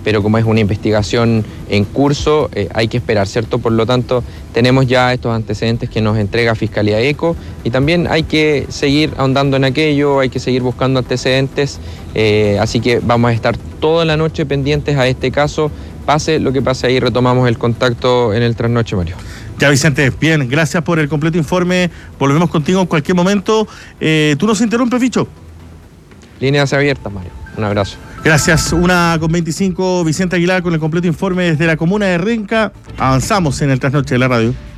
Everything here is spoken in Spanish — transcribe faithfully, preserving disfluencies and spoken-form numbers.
pero como es una investigación en curso, eh, hay que esperar, ¿cierto? Por lo tanto, tenemos ya estos antecedentes que nos entrega Fiscalía ECO y también hay que seguir ahondando en aquello, hay que seguir buscando antecedentes, eh, así que vamos a estar toda la noche pendientes a este caso, pase lo que pase ahí, retomamos el contacto en el trasnoche, Mario. Ya, Vicente, bien, gracias por el completo informe, volvemos contigo en cualquier momento. Eh, ¿Tú nos interrumpes, Ficho? Líneas abiertas, Mario. Un abrazo. Gracias. Una con veinticinco, Vicente Aguilar con el completo informe desde la comuna de Renca. Avanzamos en el trasnoche de la radio.